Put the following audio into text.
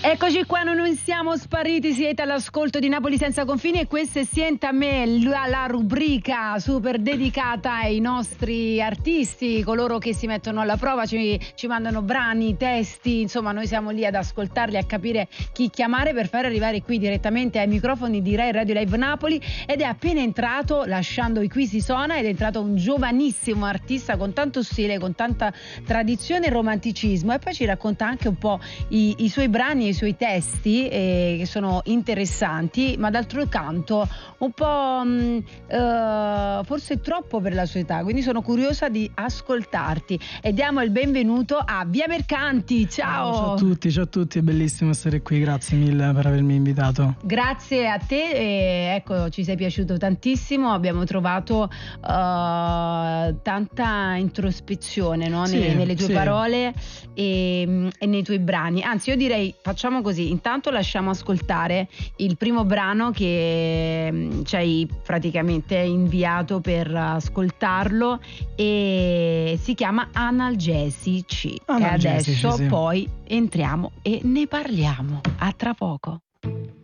Eccoci qua, non siamo spariti, siete all'ascolto di Napoli Senza Confini e questa è Sienta a me, la rubrica super dedicata ai nostri artisti, coloro che si mettono alla prova, ci mandano brani, testi, insomma noi siamo lì ad ascoltarli, a capire chi chiamare per far arrivare qui direttamente ai microfoni di Rai Radio Live Napoli. Ed è appena entrato, lasciando i Qui si suona, ed è entrato un giovanissimo artista con tanto stile, con tanta tradizione e romanticismo, e poi ci racconta anche un po' i suoi brani, i suoi testi che sono interessanti, ma d'altro canto un po' forse troppo per la sua età, quindi sono curiosa di ascoltarti e diamo il benvenuto a Via Mercanti. Ciao. Ciao a tutti, è bellissimo essere qui, grazie mille per avermi invitato. Grazie a te, ecco, ci sei piaciuto tantissimo, abbiamo trovato tanta introspezione, no? Nelle tue parole e nei tuoi brani. Anzi, io direi facciamo così, intanto lasciamo ascoltare il primo brano che ci hai praticamente inviato per ascoltarlo, e si chiama Analgesici. E adesso poi entriamo e ne parliamo. A tra poco.